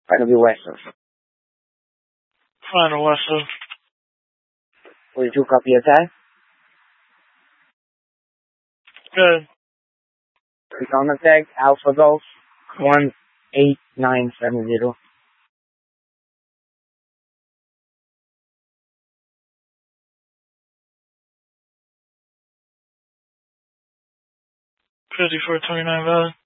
Final Western. Final Western. 42 copy attack. Good. Recon attack, Alpha Golf, 18970. $54.29 valid.